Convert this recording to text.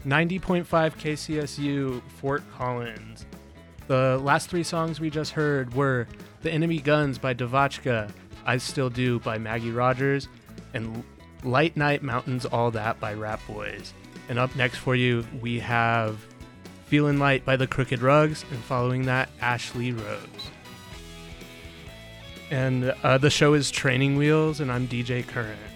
90.5 KCSU, Fort Collins. The last three songs we just heard were The Enemy Guns by Devachka, I Still Do by Maggie Rogers, and Light Night Mountains All That by Rap Boys. And up next for you, we have Feelin' Light by The Crooked Rugs, and following that, Ashley Rose. And the show is Training Wheels, and I'm DJ Current.